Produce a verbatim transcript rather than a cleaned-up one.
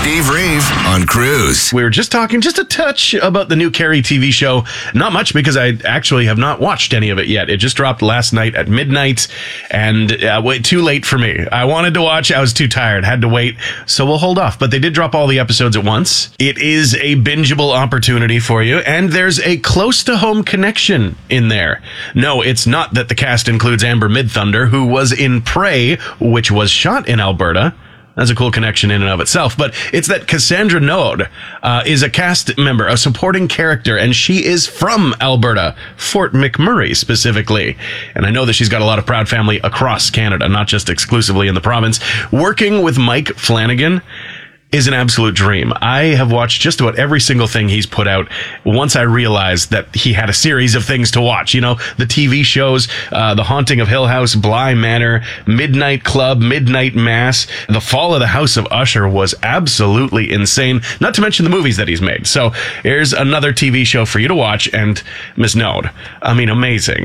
Steve Reeve on Cruise. We were just talking just a touch about the new Carrie T V show. Not much because I actually have not watched any of it yet. It just dropped last night at midnight and uh, wait, too late for me. I wanted to watch. I was too tired. Had to wait. So we'll hold off. But they did drop all the episodes at once. It is a bingeable opportunity for you. And there's a close to home connection in there. No, it's not that the cast includes Amber Midthunder, who was in Prey, which was shot in Alberta. That's a cool connection in and of itself. But it's that Cassandra Node uh, is a cast member, a supporting character, and she is from Alberta, Fort McMurray specifically. And I know that she's got a lot of proud family across Canada, not just exclusively in the province. Working with Mike Flanagan is an absolute dream. I have watched just about every single thing he's put out once I realized that he had a series of things to watch. You know, the T V shows, uh, The Haunting of Hill House, Bly Manor, Midnight Club, Midnight Mass. The Fall of the House of Usher was absolutely insane, not to mention the movies that he's made. So here's another T V show for you to watch, and Miss Node, I mean, amazing.